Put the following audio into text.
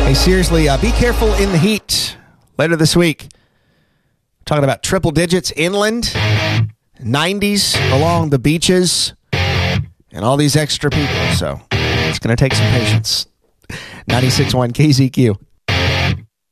Hey, seriously, be careful in the heat later this week. Talking about triple digits inland, 90s along the beaches, and all these extra people. So it's going to take some patience. 96.1 KZQ.